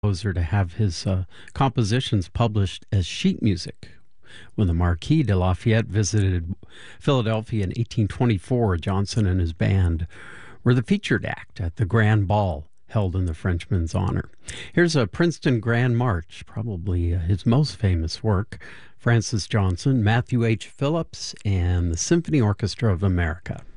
composer to have his compositions published as sheet music. When the Marquis de Lafayette visited Philadelphia in 1824, Johnson and his band were the featured act at the Grand Ball held in the Frenchman's honor. Here's a Princeton Grand March, probably his most famous work. Francis Johnson, Matthew H. Phillips, and the Symphony Orchestra of America.